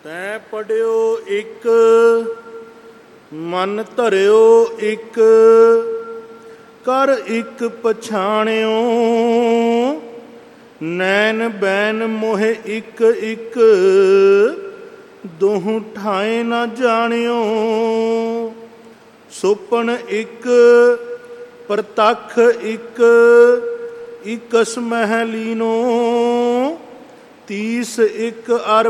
ਤੈਂ ਪੜਿਓ ਇੱਕ, ਮਨ ਧਰਿਓ ਇੱਕ, ਕਰ ਇੱਕ ਪਛਾਣਿਓ। ਨੈਣ ਬੈਨ ਮੋਹਿ ਇੱਕ ਇੱਕ, ਦੋਹੂੰ ਠਾਏ ਨਾ ਜਾਣਿਓ। ਸੁਪਨ ਇੱਕ, ਪ੍ਰਤੱਖ ਇੱਕ, ਇਕਸ ਮਹਿ ਲੀਨੋ। 30 ਇੱਕ ਅਰ